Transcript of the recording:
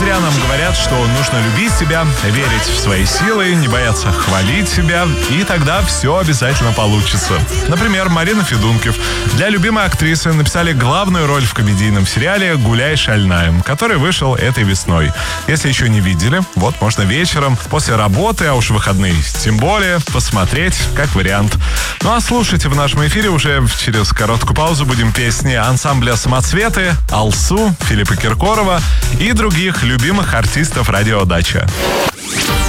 зря нам говорят, что нужно любить себя, верить в свои силы, не бояться хвалить себя, и тогда все обязательно получится. Например, Марина Федункив для любимой актрисы написали главную роль в комедийном сериале «Гуляй, шальная», который вышел этой весной. Если еще не видели, вот можно вечером, после работы, а уж выходные тем более, посмотреть как вариант. Ну а слушайте в нашем эфире уже через короткую паузу будем песни ансамбля «Самоцветы», Алсу, Филиппа Киркорова и других любимых артистов радио «Дача».